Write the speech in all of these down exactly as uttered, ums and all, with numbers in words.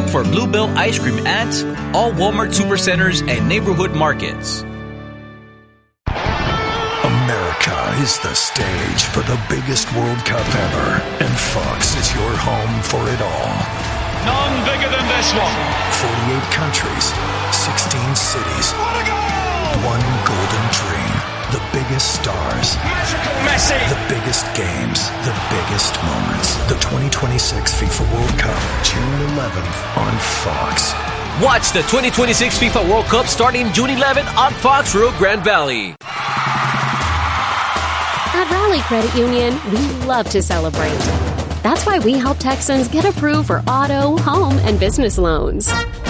for Bluebell ice cream at all Walmart supercenters and neighborhood markets. America is the stage for the biggest World Cup ever, and Fox is your home for it all. None bigger than this one. forty-eight countries, sixteen cities. What a goal! One golden dream. The biggest stars. Magical Messi. The biggest games. The biggest moments. The twenty twenty-six FIFA World Cup, June eleventh on Fox. Watch the twenty twenty-six FIFA World Cup starting June eleventh on Fox Rio Grande Valley. At Rally Credit Union, we love to celebrate. That's why we help Texans get approved for auto, home, and business loans.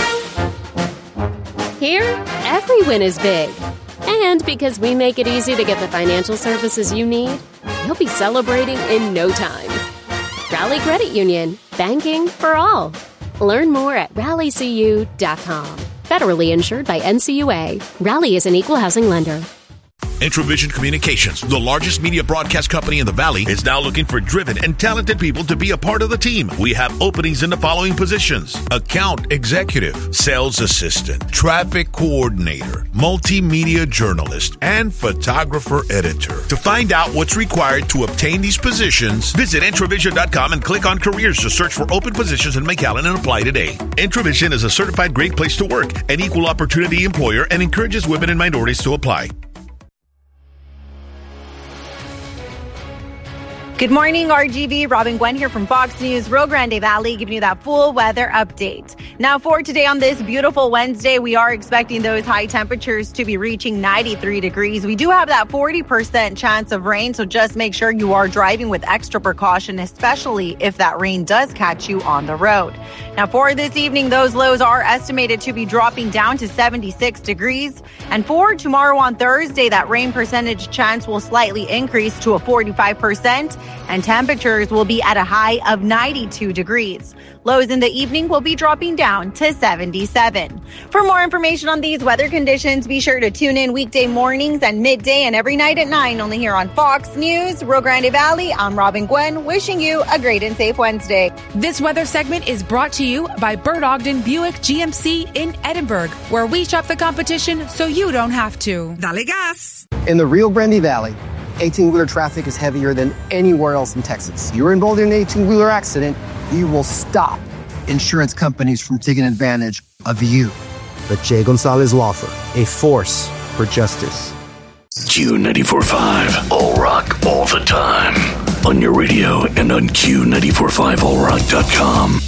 Here, every win is big. And because we make it easy to get the financial services you need, you'll be celebrating in no time. Rally Credit Union, banking for all. Learn more at rally c u dot com. Federally insured by N C U A. Rally is an equal housing lender. Introvision Communications, the largest media broadcast company in the Valley, is now looking for driven and talented people to be a part of the team. We have openings in the following positions: account executive, sales assistant, traffic coordinator, multimedia journalist, and photographer editor. To find out what's required to obtain these positions, visit Introvision dot com and click on careers to search for open positions in McAllen and apply today. Introvision is a certified great place to work, an equal opportunity employer, and encourages women and minorities to apply. Good morning, R G V. Robin Gwen here from Fox News, Rio Grande Valley, giving you that full weather update. Now, for today on this beautiful Wednesday, we are expecting those high temperatures to be reaching ninety-three degrees. We do have that forty percent chance of rain, so just make sure you are driving with extra precaution, especially if that rain does catch you on the road. Now, for this evening, those lows are estimated to be dropping down to seventy-six degrees. And for tomorrow on Thursday, that rain percentage chance will slightly increase to a forty-five percent. And temperatures will be at a high of ninety-two degrees. Lows in the evening will be dropping down to seventy-seven. For more information on these weather conditions, be sure to tune in weekday mornings and midday and every night at nine, only here on Fox News, Rio Grande Valley. I'm Robin Gwen, wishing you a great and safe Wednesday. This weather segment is brought to you by Bert Ogden Buick G M C in Edinburgh, where we shop the competition so you don't have to. Dale gas! In the Rio Grande Valley, eighteen-wheeler traffic is heavier than anywhere else in Texas. You're involved in an eighteen-wheeler accident, you will stop insurance companies from taking advantage of you. The Jay Gonzalez Law Firm, a force for justice. Q ninety-four point five, all rock, all the time. On your radio and on Q nine four five all rock dot com.